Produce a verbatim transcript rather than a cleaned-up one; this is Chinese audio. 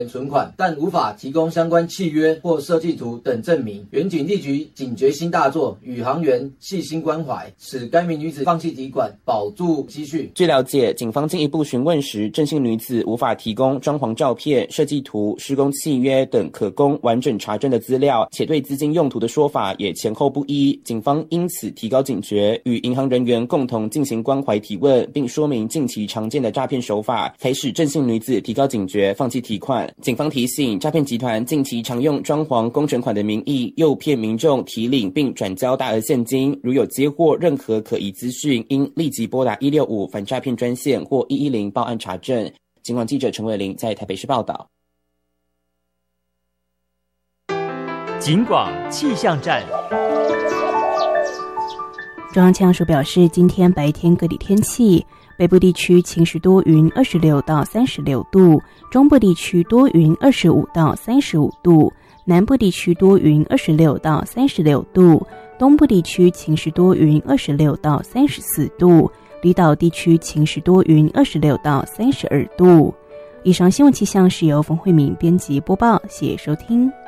存款，但无法提供相关契约或设计图等证明。远警地局警觉心大作，宇航员细心关怀，使该名女子放弃提款，保住积蓄。 据了解，警方进一步询问时，郑姓女子无法提供装潢照片、设计图、施工契约等可供完整查证的资料，且对资金用途的说法也前后不一。警方因此提高警觉，与银行人员共同进行关怀提问，并说明近期常见的诈骗手法，才使郑姓女子提高警觉，放弃提款。警方提醒，诈骗集团近期常用装潢工程款的名义诱骗民众提领并转交大额现金，如有接获任何可疑资讯，应立即拨打一六五反诈骗专线或一一零报案查证。警广记者陈伟玲在台北市报道。 警广气象站。 中央气象署表示，今天白天各地天气，北部地区晴时多云，二十六到三十六度；中部地区多云，二十五到三十五度；南部地区多云，二十六到三十六度；东部地区晴时多云，二十六到三十四度；离岛地区晴时多云，二十六到三十二度。以上新闻气象是由冯慧敏编辑播报，谢谢收听。